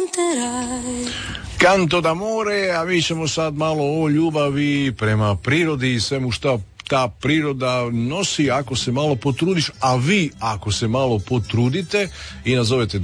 Canto d'amore, a mi ćemo sad malo o ljubavi prema prirodi i svemu šta ta priroda nosi ako se malo potrudiš, a vi ako se malo potrudite i nazovete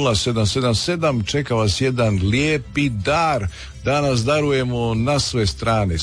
210777, čeka vas jedan lijepi dar. Danas darujemo na sve strane.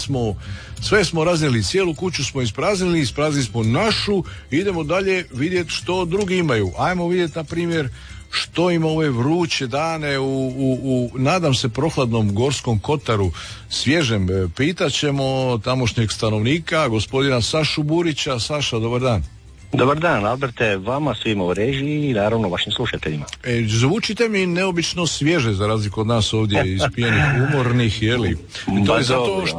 Sve smo raznijeli, cijelu kuću smo ispraznili smo našu, idemo dalje vidjeti što drugi imaju. Ajmo vidjeti na primjer što ima ove vruće dane u nadam se prohladnom Gorskom kotaru svježem. Pitaćemo tamošnjeg stanovnika, gospodina Sašu Burića. Saša, dobar dan. Dobar dan, Alberte, vama, svima u režiji i naravno vašim slušateljima. Zvučite mi neobično svježe za razliku od nas ovdje ispijenih, umornih, jeli? To je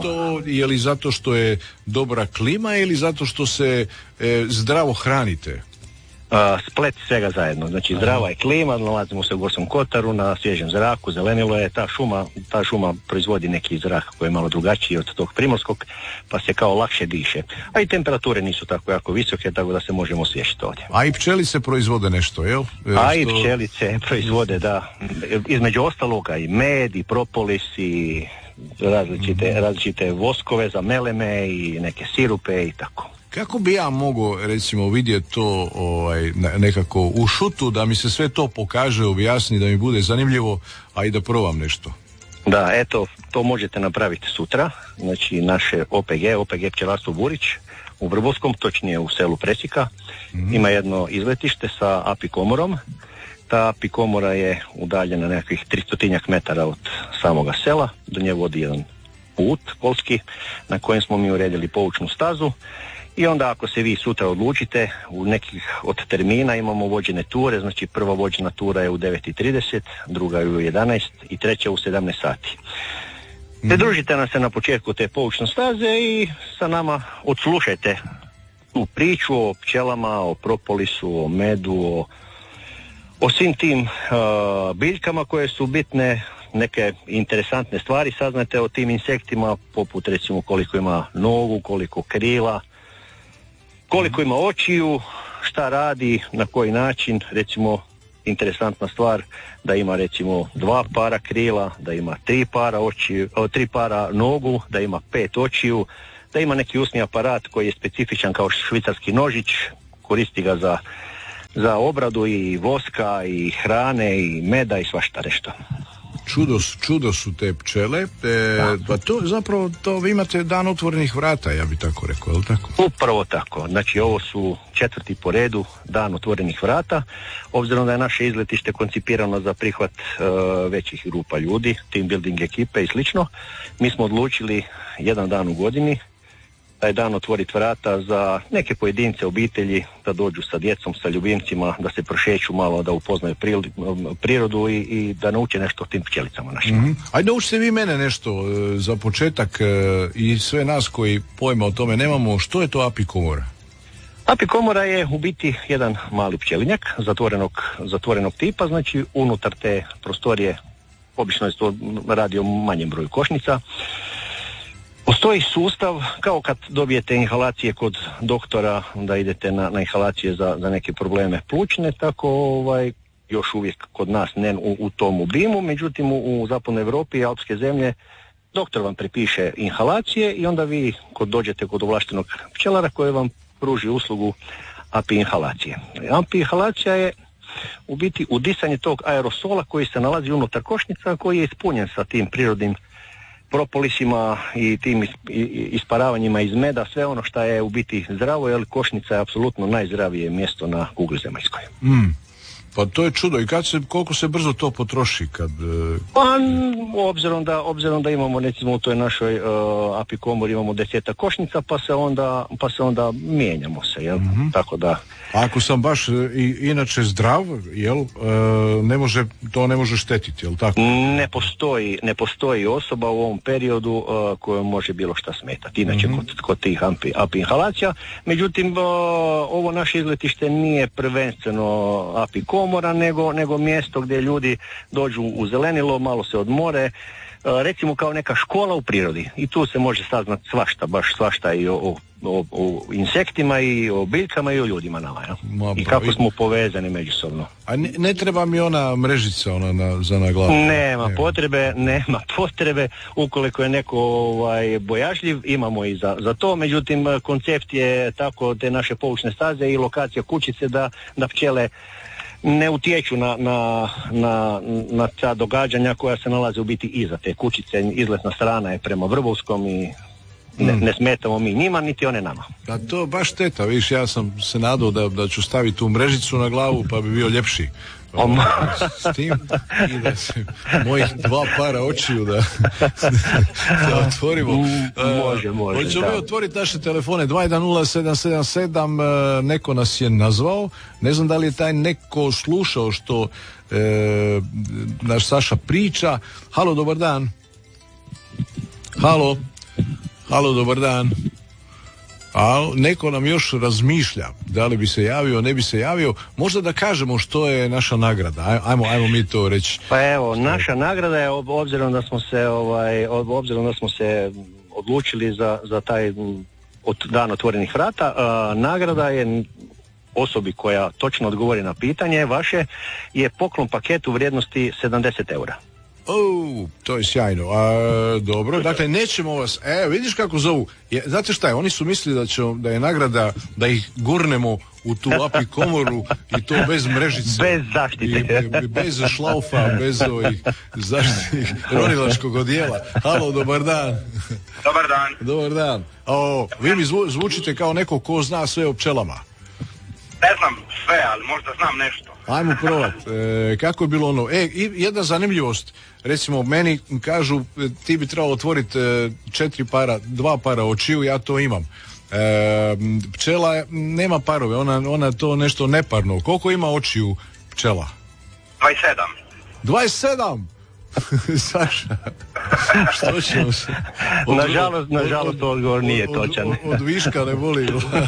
zato što je dobra klima ili zato što se zdravo hranite? Splet svega zajedno, znači zdrava je klima, nalazimo se u Gorskom kotaru, na svježem zraku, zelenilo je, ta šuma proizvodi neki zrak koji je malo drugačiji od tog primorskog, pa se kao lakše diše. A i temperature nisu tako jako visoke, tako da se možemo osvježiti ovdje. A i pčelice proizvode nešto, jel? I pčelice proizvode, da, između ostaloga i med, i propolis, i različite voskove za meleme i neke sirupe i tako. Kako bi ja mogao recimo vidjeti to nekako u šutu, da mi se sve to pokaže, objasni, da mi bude zanimljivo, a i da probam nešto? Da, eto, to možete napraviti sutra. Znači naše OPG Pčelarstvo Burić u Vrbovskom, točnije u selu Presika, ima jedno izletište sa apikomorom. Ta apikomora je udaljena nekakvih 300 metara od samoga sela, do nje vodi jedan put kolski na kojem smo mi uredili poučnu stazu. I onda ako se vi sutra odlučite, u nekih od termina imamo vođene ture, znači prva vođena tura je u 9:30, druga je u 11 i treća u 17 sati. Pridružite nam se na početku te poučne staze i sa nama odslušajte tu priču o pčelama, o propolisu, o medu, o svim tim biljkama koje su bitne, neke interesantne stvari saznate o tim insektima, poput recimo koliko ima nogu, koliko krila, koliko ima očiju, šta radi, na koji način, recimo interesantna stvar da ima recimo 2 para krila, da ima 3 para nogu, da ima 5 očiju, da ima neki usni aparat koji je specifičan kao švicarski nožić, koristi ga za obradu i voska i hrane i meda i svašta nešto. Čudo su te pčele, pa to zapravo vi imate dan otvorenih vrata, ja bi tako rekao, je li tako? Upravo tako, znači ovo su 4. po redu dan otvorenih vrata, obzirom da je naše izletište koncipirano za prihvat većih grupa ljudi, team building ekipe i slično, mi smo odlučili jedan dan u godini, taj dan otvoriti vrata za neke pojedince, obitelji, da dođu sa djecom, sa ljubimcima, da se prošeću malo, da upoznaju prirodu i da nauče nešto o tim pčelicama našim. Ajde, naučite vi mene nešto za početak i sve nas koji pojma o tome nemamo. Što je to apikomora? Apikomora je u biti jedan mali pčelinjak zatvorenog tipa, znači unutar te prostorije, obično se to radi o manjem broju košnica. Postoji sustav, kao kad dobijete inhalacije kod doktora, da idete na inhalacije za neke probleme plućne, tako još uvijek kod nas ne u tom obimu, međutim u zapadnoj Europi i alpske zemlje doktor vam prepiše inhalacije i onda vi dođete kod ovlaštenog pčelara koji vam pruži uslugu api inhalacije. Api inhalacija je u biti udisanje tog aerosola koji se nalazi unutar košnica, koji je ispunjen sa tim prirodnim propolisima i tim isparavanjima iz meda, sve ono što je u biti zdravo, jer košnica je apsolutno najzdravije mjesto na kugli zemaljskoj. Pa to je čudo. I koliko se brzo to potroši kad... Pa, obzirom da imamo, recimo u toj našoj apikomori imamo 10 košnica, pa se onda mijenjamo se, jel? Tako da... A ako sam baš inače zdrav, jel, to ne može štetiti, jel tako? Ne postoji osoba u ovom periodu kojoj može bilo šta smetati. Inače, kod tih api inhalacija. Međutim, ovo naše izletište nije prvenstveno apikomora, nego mjesto gdje ljudi dođu u zelenilo, malo se odmore, recimo kao neka škola u prirodi. I tu se može saznat svašta, baš svašta i o insektima i o biljkama i o ljudima nama. Ja? I kako smo povezani međusobno. A ne treba mi ona mrežica za na glavu? Nema potrebe. Ukoliko je neko bojažljiv, imamo i za to. Međutim, koncept je tako te naše poučne staze i lokacija kućice da pčele ne utječu na ta događanja koja se nalaze u biti iza te kućice. Izletna strana je prema Vrbovskom i ne smetamo mi njima, niti one nama. A to baš šteta, viš, ja sam se nadao da ću staviti tu mrežicu na glavu pa bi bio ljepši. S tim i da se mojih 2 para očiju da otvorimo. Može. Hoćemo mi otvoriti naše telefone 210777, neko nas je nazvao, ne znam da li je taj neko slušao što naš Saša priča. Halo, dobar dan. Halo, dobar dan. A neko nam još razmišlja da li bi se javio, ne bi se javio. Možda da kažemo što je naša nagrada. Ajmo mi to reći. Pa evo, naša nagrada je obzirom da smo se odlučili za taj dan otvorenih vrata, nagrada je osobi koja točno odgovori na pitanje vaše je poklon paket u vrijednosti 70 eura. To je sjajno. Dobro, dakle nećemo vas, vidiš kako zovu. Znate šta je, oni su mislili da je nagrada da ih gurnemo u tu API komoru i to bez mrežice. Bez zaštite. Bez šlaufa, bez ovih zaštitnih ronilačkog odijela. Halo, dobar dan. Dobar dan. Vi mi zvučite kao neko ko zna sve o pčelama. Ne znam sve, ali možda znam nešto. Ajmo provat. Kako je bilo ono? I jedna zanimljivost. Recimo, meni kažu ti bi trebalo otvoriti 2 para očiju, ja to imam. Pčela nema parove, ona to nešto neparno. Koliko ima očiju pčela? 27. Saša, što ćemo se... Nažalost, odgovor nije točan. Od viška ne boli.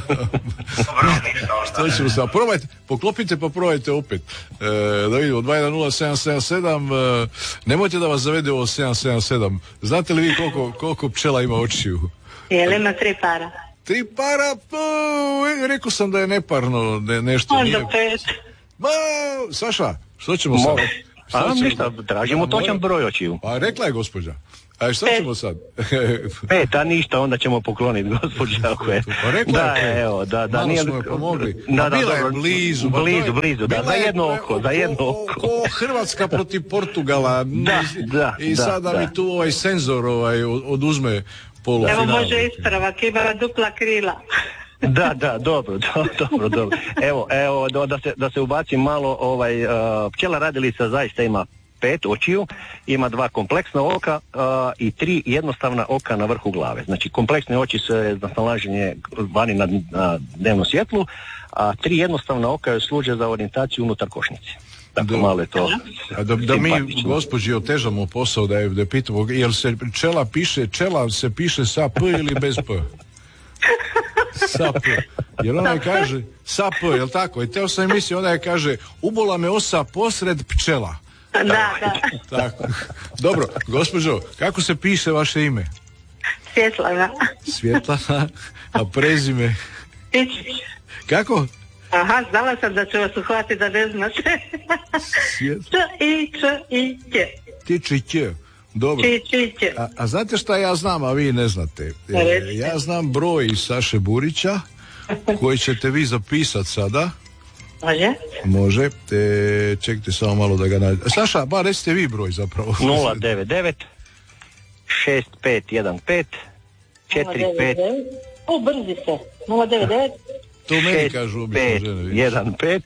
Što ćemo se... Probajte, poklopite pa probajte opet. Da vidimo, 210777, nemojte da vas zavede ovo 777. Znate li vi koliko pčela ima očiju? Jel ima 3 para? 3 para? Rekao sam da je neparno, nešto onda nije... 5. Saša, što ćemo sad? Ništa, tražimo točan broj očiju. Pa rekla je gospođa. A što ćemo sad? 5, a ništa, onda ćemo pokloniti gospođa. Pa rekla je 5. Da, malo smo je pomogli. Da, bila je blizu. Blizu, da, za jedno oko. Ko Hrvatska protiv Portugala. I sada mi tu ovaj senzor oduzme polufinal. Evo može ispravak, ima dupla krila. Da, dobro. Evo, da se ubaci malo, pčela radilica zaista ima 5 očiju, ima 2 kompleksna oka i 3 jednostavna oka na vrhu glave. Znači, kompleksne oči se za nalaženje vani na dnevnom svjetlu, a 3 jednostavna oka služe za orijentaciju unutar košnice. Dakle, malo je to da mi gospođi otežamo posao, da pitamo, jel se čela se piše sa P ili bez P? Sa P. Jer ona je kaže sa P, jel tako? I teo sam mislio, ona je kaže ubola me osa posred pčela. Da. Tako. Dobro, gospođo, kako se piše vaše ime? Svjetlana, a prezime? Tičić. Kako? Aha, znala sam da ću vas uhvatiti da ne znate. Č-i-ć-i-ć. Tičić. Dobro. A znate šta ja znam, a vi ne znate? Ja znam broj Saše Burića, koji ćete vi zapisati sada. Može. Čekajte samo malo da ga nađem. Saša, recite vi broj zapravo. 099 6515 45. Brzi se. 099 to meni kažu obično žene. 15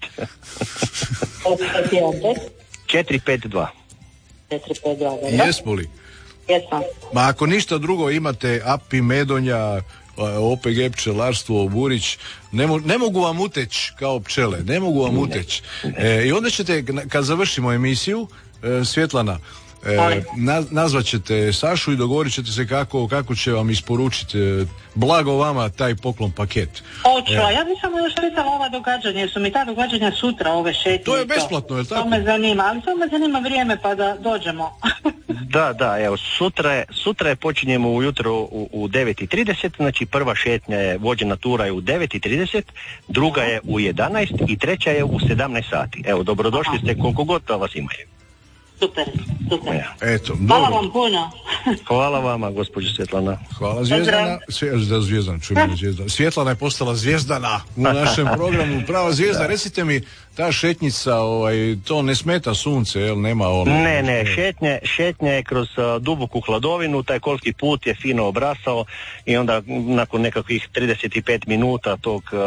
452. 452. Jesmo li? Jesam. Ma ako ništa drugo imate API Medonja, OPG pčelarstvo Burić, ne mogu vam uteći kao pčele, ne mogu vam uteći. I onda ćete, kad završimo emisiju, Svjetlana, nazvat ćete Sašu i dogovorit ćete se kako će vam isporučiti blago vama taj poklon paket. Hoću, ja bih samo još pitala ova događanja, jer su mi ta događanja sutra, ove šetnje. To je besplatno, je li tako? To me zanima, ali to me zanima vrijeme pa da dođemo. Da, evo, sutra je počinjemo ujutro u 9:30, znači prva šetnja je, vođena tura je u 9:30, druga je u 11 i treća je u 17 sati. Evo, dobrodošli ste koliko god da vas imaju. Super. Eto, Hvala dobro. vam puno. Hvala vama, gospođo Svjetlana. Hvala Zvijezdana. Svjetlana je postala Zvijezdana u našem programu. Prava zvijezda. Recite mi, ta šetnjica, to ne smeta sunce, jel nema ono? Ne, šetnja je kroz duboku hladovinu, taj kolski put je fino obrasao i onda nakon nekakvih 35 minuta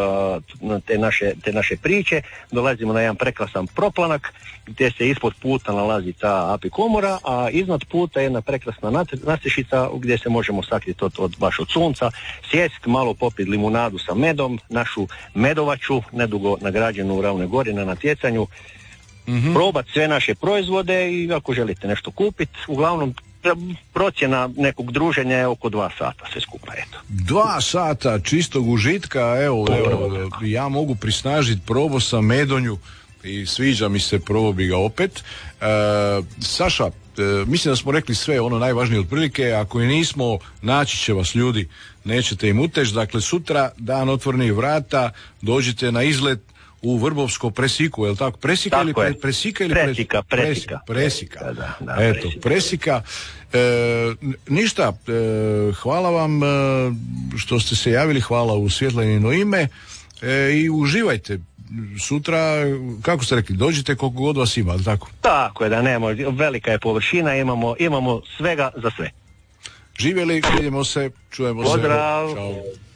te naše priče dolazimo na jedan prekrasan proplanak gdje se ispod puta nalazi ta apikomora, a iznad puta je jedna prekrasna nasišica gdje se možemo sakriti baš od sunca, sjest, malo popiti limunadu sa medom, našu medovaču, nedugo nagrađenu u Ravnoj Gori na natjecanju, probati sve naše proizvode i ako želite nešto kupiti, uglavnom procjena nekog druženja je oko 2 sata sve skupa, eto. 2 sata čistog užitka, evo, ja mogu prisnažiti, probao sam medonju i sviđa mi se, probao bi ga opet. Saša, mislim da smo rekli sve ono najvažnije otprilike, ako i nismo, naći će vas ljudi, nećete im uteći. Dakle, sutra dan otvorenih vrata, dođite na izlet u Vrbovsko Presiku, je li tako? Presika ili Presika? Presika. Da, eto, Presika. Ništa, hvala vam što ste se javili, hvala u Svjetlanino ime i uživajte. Sutra, kako ste rekli, dođite koliko god vas ima, ali tako? Tako je, da nema, velika je površina, imamo svega za sve. Živjeli, vidimo se, čujemo se. Pozdrav! Ćao.